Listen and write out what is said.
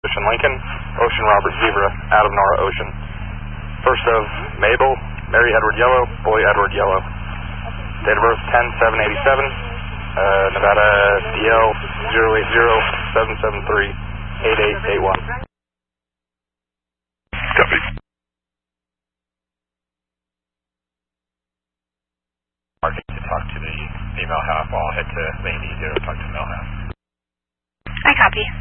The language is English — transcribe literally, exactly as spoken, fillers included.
Ocean Lincoln, Ocean Robert Zebra, Adam Nora Ocean. First of Mabel, Mary Edward Yellow, Boy Edward Yellow. Date of birth ten seven eighty-seven, uh, Nevada D L zero eight zero seven seven three eight eight eight one. Copy. Marking to talk to the female half. I'll head to lane E zero, talk to the male half. I copy.